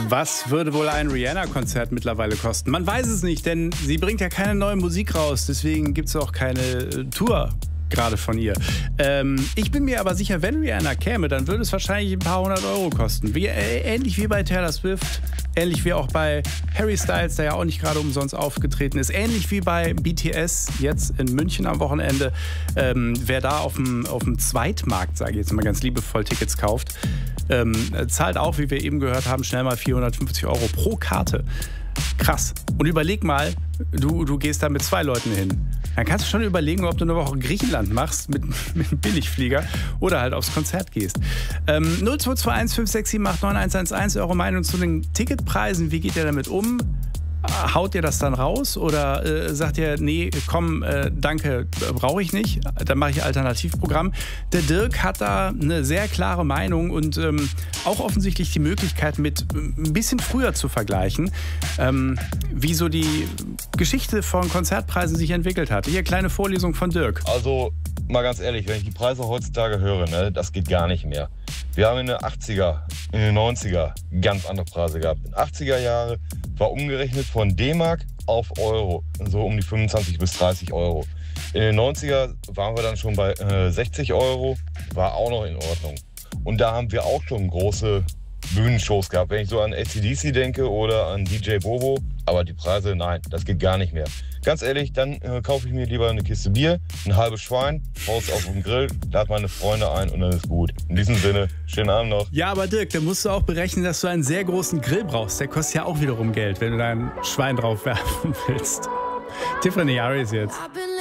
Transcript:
Was würde wohl ein Rihanna-Konzert mittlerweile kosten? Man weiß es nicht, denn sie bringt ja keine neue Musik raus. Deswegen gibt es auch keine Tour gerade von ihr. Ich bin mir aber sicher, wenn Rihanna käme, dann würde es wahrscheinlich ein paar hundert Euro kosten. Ähnlich wie bei Taylor Swift, ähnlich wie auch bei Harry Styles, der ja auch nicht gerade umsonst aufgetreten ist, ähnlich wie bei BTS jetzt in München am Wochenende. Wer da auf dem Zweitmarkt, sage ich jetzt mal ganz liebevoll, Tickets kauft, zahlt auch, wie wir eben gehört haben, schnell mal 450 Euro pro Karte. Krass. Und überleg mal, du gehst da mit 2 Leuten hin. Dann kannst du schon überlegen, ob du eine Woche Griechenland machst mit einem Billigflieger oder halt aufs Konzert gehst. 0221 567 89111, eure Meinung zu den Ticketpreisen. Wie geht ihr damit um? Haut ihr das dann raus oder sagt ihr, nee, komm, danke, brauche ich nicht, dann mache ich Alternativprogramm. Der Dirk hat da eine sehr klare Meinung und auch offensichtlich die Möglichkeit, mit ein bisschen früher zu vergleichen, wie so die Geschichte von Konzertpreisen sich entwickelt hat. Hier, kleine Vorlesung von Dirk. Also, mal ganz ehrlich, wenn ich die Preise heutzutage höre, ne, das geht gar nicht mehr. Wir haben in den 80er, in den 90er ganz andere Preise gehabt. In den 80er Jahren war umgerechnet von D-Mark auf Euro, so um die 25 bis 30 Euro. In den 90er waren wir dann schon bei 60 Euro, war auch noch in Ordnung. Und da haben wir auch schon große Bühnenshows gehabt, wenn ich so an AC/DC denke oder an DJ Bobo. Aber die Preise, nein, das geht gar nicht mehr. Ganz ehrlich, dann kaufe ich mir lieber eine Kiste Bier, ein halbes Schwein, haus auf den Grill, lade meine Freunde ein und dann ist gut. In diesem Sinne, schönen Abend noch. Ja, aber Dirk, da musst du auch berechnen, dass du einen sehr großen Grill brauchst. Der kostet ja auch wiederum Geld, wenn du da ein Schwein drauf werfen willst. Tiffany Harris jetzt.